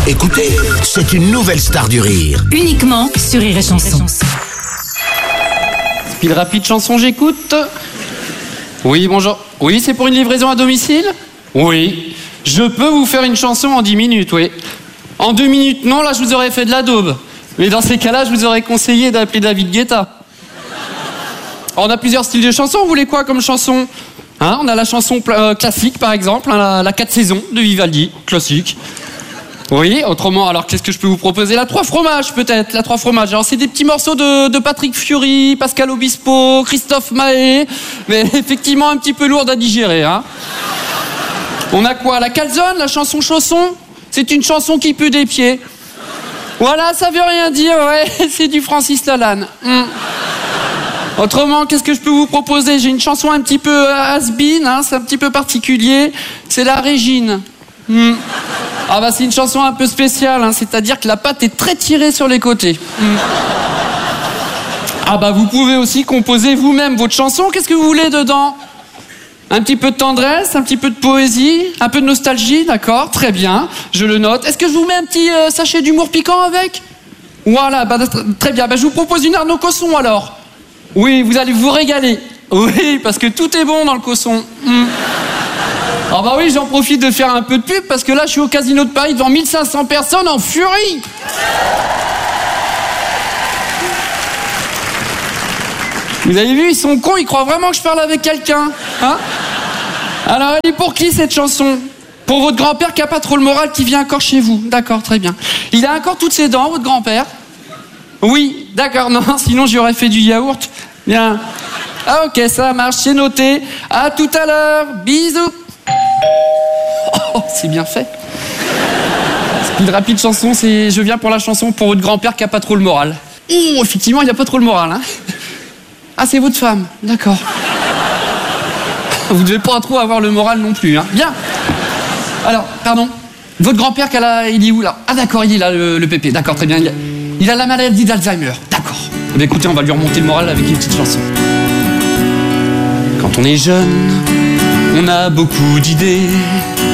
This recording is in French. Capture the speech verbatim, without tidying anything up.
Écoutez, c'est une nouvelle star du rire. Uniquement sur Rire et Chanson. Speed rapide chanson, j'écoute. Oui, bonjour. Oui, c'est pour une livraison à domicile? Oui. Je peux vous faire une chanson en dix minutes, oui. En deux minutes, non, là, je vous aurais fait de la daube. Mais dans ces cas-là, je vous aurais conseillé d'appeler David Guetta. On a plusieurs styles de chansons. Vous voulez quoi comme chanson? Hein, on a la chanson euh, classique, par exemple, hein, la, la quatre saisons de Vivaldi, classique. Oui, autrement, alors qu'est-ce que je peux vous proposer? La trois fromages, peut-être, la trois fromages. Alors, c'est des petits morceaux de, de Patrick Fiori, Pascal Obispo, Christophe Maé, mais effectivement un petit peu lourde à digérer, hein. On a quoi? La calzone, la chanson chausson? C'est une chanson qui pue des pieds. Voilà, ça veut rien dire, ouais, c'est du Francis Lalanne. Hum. Autrement, qu'est-ce que je peux vous proposer? J'ai une chanson un petit peu has-been, hein, c'est un petit peu particulier. C'est la Régine. Hum. Ah bah c'est une chanson un peu spéciale, hein, c'est-à-dire que la pâte est très tirée sur les côtés. Hum. Ah bah vous pouvez aussi composer vous-même votre chanson, qu'est-ce que vous voulez dedans? Un petit peu de tendresse, un petit peu de poésie, un peu de nostalgie, d'accord, très bien, je le note. Est-ce que je vous mets un petit euh, sachet d'humour piquant avec? Voilà, bah, très bien, bah, je vous propose une Arnaud Cosson alors. Oui, vous allez vous régaler. Oui, parce que tout est bon dans le Cosson. Hum. Ah bah oui, j'en profite de faire un peu de pub parce que là, je suis au Casino de Paris devant mille cinq cents personnes en furie. Vous avez vu, ils sont cons, ils croient vraiment que je parle avec quelqu'un. Hein? Alors, elle est pour qui cette chanson? Pour votre grand-père qui a pas trop le moral, qui vient encore chez vous. D'accord, très bien. Il a encore toutes ses dents, votre grand-père? Oui, d'accord, non, sinon j'y aurais fait du yaourt. Bien. Ah ok, ça marche, c'est noté. À tout à l'heure, bisous. Oh, c'est bien fait. Speed rapide chanson, c'est je viens pour la chanson pour votre grand-père qui a pas trop le moral. Oh, effectivement, il a pas trop le moral, hein. Ah, c'est votre femme, d'accord. Vous devez pas trop avoir le moral non plus, hein. Bien. Alors, pardon, votre grand-père, il est où là? Ah d'accord, il est là, le, le pépé, d'accord, très bien. Il a, il a la maladie d'Alzheimer, d'accord. Mais écoutez, on va lui remonter le moral avec une petite chanson. Quand on est jeune, on a beaucoup d'idées.